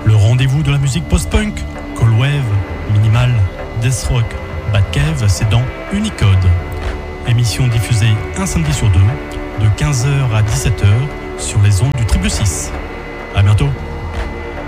Le rendez-vous de la musique post-punk, cold wave, minimal, death rock, bad cave, c'est dans Unicode. Émission diffusée un samedi sur deux, de 15h à 17h, sur les ondes du 666. À bientôt.